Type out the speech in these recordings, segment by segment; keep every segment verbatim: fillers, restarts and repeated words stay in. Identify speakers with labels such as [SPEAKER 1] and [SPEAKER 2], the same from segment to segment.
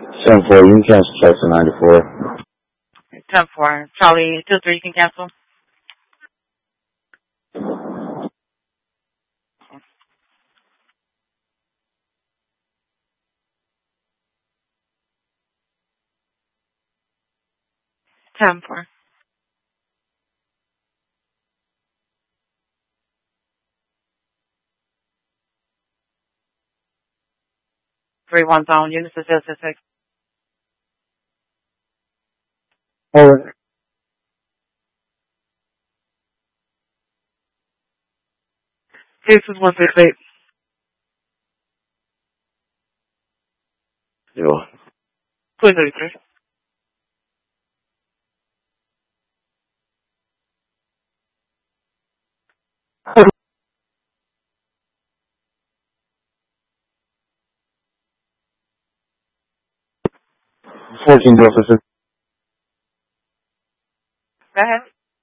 [SPEAKER 1] seven four, you can cancel flight to ninety-four.
[SPEAKER 2] ten four. Charlie two three, you can cancel. ten four. three one zone, units to zero six six.
[SPEAKER 1] Over.
[SPEAKER 2] This is one six eight.
[SPEAKER 1] Yo.
[SPEAKER 2] two thirty-three.
[SPEAKER 1] fourteen Delta six.
[SPEAKER 2] Go ahead.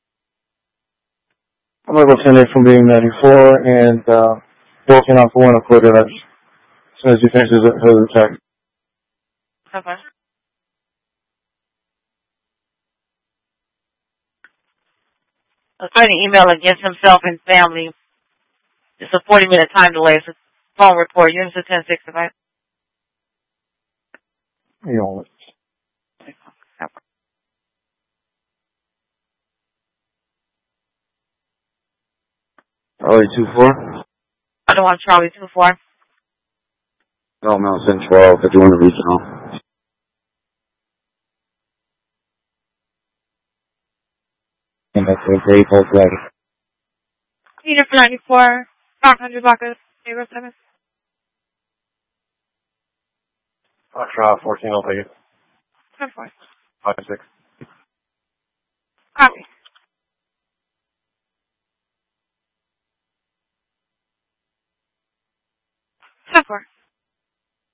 [SPEAKER 1] I'm gonna go send it from being ninety-four and, uh, walking off one of quarter as soon as he finishes his attack.
[SPEAKER 2] Okay. An email against himself and family. It's a forty minute time delay. It's a phone report. Units to ten six, right?
[SPEAKER 1] You know, Charlie two four.
[SPEAKER 2] I don't want Charlie two four.
[SPEAKER 1] No, Mountain twelve, if you want to regional. And that's a great whole flag.
[SPEAKER 2] Unit for ninety-four, five hundred Bacchus, zero seven.
[SPEAKER 1] Foxtrot fourteen, I'll take it.
[SPEAKER 2] ten four.
[SPEAKER 1] five six.
[SPEAKER 2] Copy. ten four.